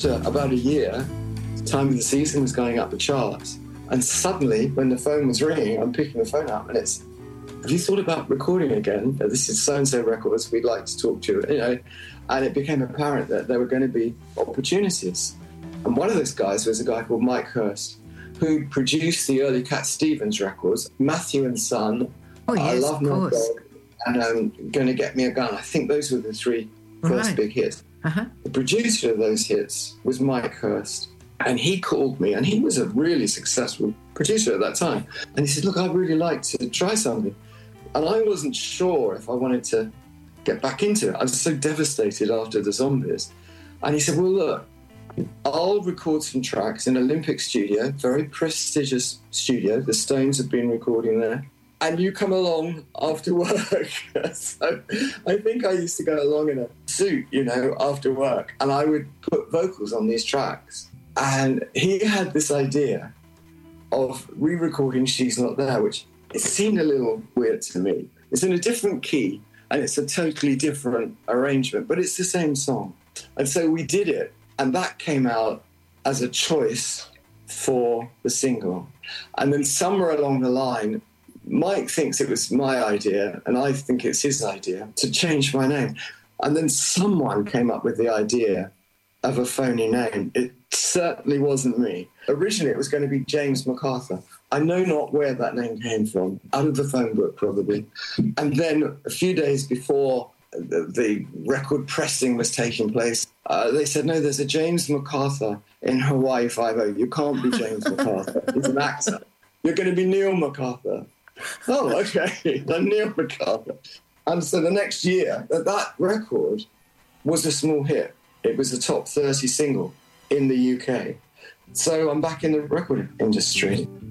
after about a year, the time of the season was going up the charts. And suddenly, when the phone was ringing, I'm picking the phone up and it's, have you thought about recording again? This is so-and-so records, we'd like to talk to you. And it became apparent that there were going to be opportunities. And one of those guys was a guy called Mike Hurst, who produced the early Cat Stevens records, Matthew and Son, I Love My Dog, and Gonna Get Me a Gun. I think those were the three first big hits. Uh-huh. The producer of those hits was Mike Hurst. And he called me, and he was a really successful producer at that time. And he said, look, I'd really like to try something. And I wasn't sure if I wanted to get back into it. I was so devastated after the Zombies. And he said, well, look, I'll record some tracks in Olympic Studio, very prestigious studio. The Stones have been recording there. And you come along after work. So I think I used to go along in a suit, after work. And I would put vocals on these tracks. And he had this idea of re-recording She's Not There, which it seemed a little weird to me. It's in a different key, and it's a totally different arrangement, but it's the same song. And so we did it, and that came out as a choice for the single. And then somewhere along the line, Mike thinks it was my idea, and I think it's his idea, to change my name. And then someone came up with the idea of a phony name. It certainly wasn't me. Originally, it was going to be James MacArthur. I know not where that name came from, out of the phone book probably. And then a few days before the record pressing was taking place, they said, no, there's a James MacArthur in Hawaii Five-0. You can't be James MacArthur. He's an actor. You're going to be Neil MacArthur. Oh, okay. I'm Neil MacArthur. And so the next year, that record was a small hit. It was a top 30 single in the UK. So I'm back in the record industry.